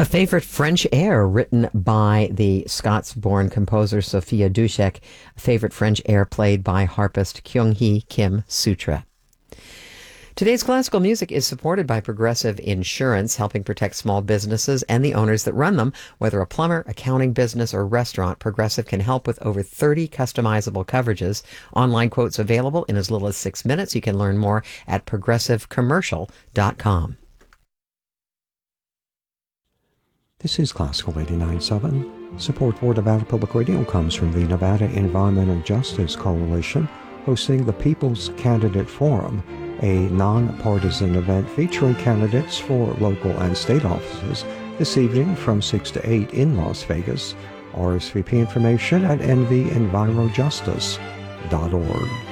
A Favorite French Air, written by the Scots-born composer Sophia Dushek. A Favorite French Air, played by harpist Kyung-hee Kim Sutra. Today's classical music is supported by Progressive Insurance, helping protect small businesses and the owners that run them. Whether a plumber, accounting business, or restaurant, Progressive can help with over 30 customizable coverages. Online quotes available in as little as 6 minutes. You can learn more at progressivecommercial.com. This is Classical 89.7. Support for Nevada Public Radio comes from the Nevada Environmental Justice Coalition, hosting the People's Candidate Forum, a nonpartisan event featuring candidates for local and state offices this evening from 6 to 8 in Las Vegas. RSVP information at nvenvirojustice.org.